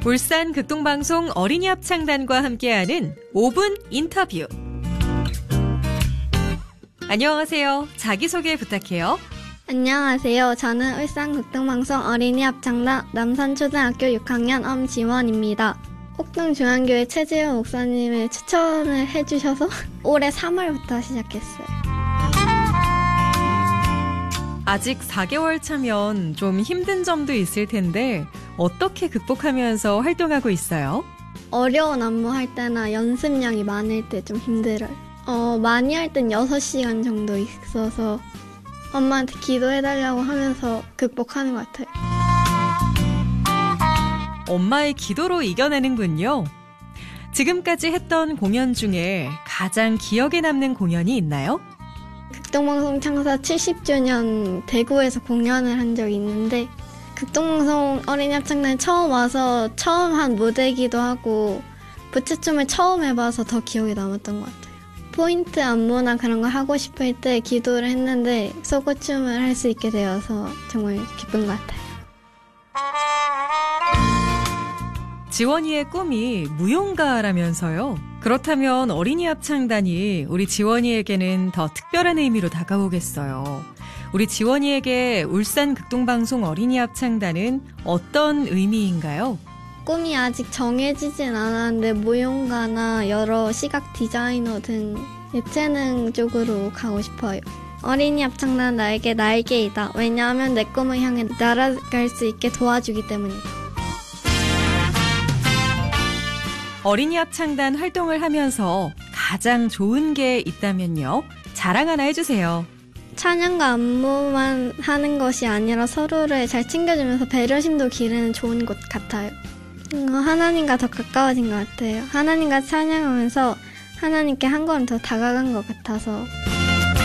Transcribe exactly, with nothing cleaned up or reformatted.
울산 극동방송 어린이 합창단과 함께하는 오 분 인터뷰. 안녕하세요. 자기소개 부탁해요. 안녕하세요. 저는 울산 극동방송 어린이 합창단 남산초등학교 육 학년 엄지원입니다. 옥동중앙교회 최지훈 목사님의 추천을 해주셔서 올해 삼월부터 시작했어요. 아직 사 개월 차면 좀 힘든 점도 있을 텐데 어떻게 극복하면서 활동하고 있어요? 어려운 안무 할 때나 연습량이 많을 때 좀 힘들어요. 어, 많이 할 땐 여섯 시간 정도 있어서 엄마한테 기도해달라고 하면서 극복하는 것 같아요. 엄마의 기도로 이겨내는군요. 지금까지 했던 공연 중에 가장 기억에 남는 공연이 있나요? 극동방송 창사 칠십 주년 대구에서 공연을 한 적이 있는데 극동방송 어린이 합창단에 처음 와서 처음 한 무대이기도 하고 부채춤을 처음 해봐서 더 기억에 남았던 것 같아요. 포인트 안무나 그런 걸 하고 싶을 때 기도를 했는데 소고춤을 할 수 있게 되어서 정말 기쁜 것 같아요. 지원이의 꿈이 무용가라면서요. 그렇다면 어린이 합창단이 우리 지원이에게는 더 특별한 의미로 다가오겠어요. 우리 지원이에게 울산 극동방송 어린이 합창단은 어떤 의미인가요? 꿈이 아직 정해지진 않았는데 무용가나 여러 시각 디자이너 등 예체능 쪽으로 가고 싶어요. 어린이 합창단 나에게 날개이다. 왜냐하면 내 꿈을 향해 날아갈 수 있게 도와주기 때문이다. 어린이 합창단 활동을 하면서 가장 좋은 게 있다면요? 자랑 하나 해주세요. 찬양과 안무만 하는 것이 아니라 서로를 잘 챙겨주면서 배려심도 기르는 좋은 곳 같아요. 하나님과 더 가까워진 것 같아요. 하나님과 찬양하면서 하나님께 한 걸음 더 다가간 것 같아서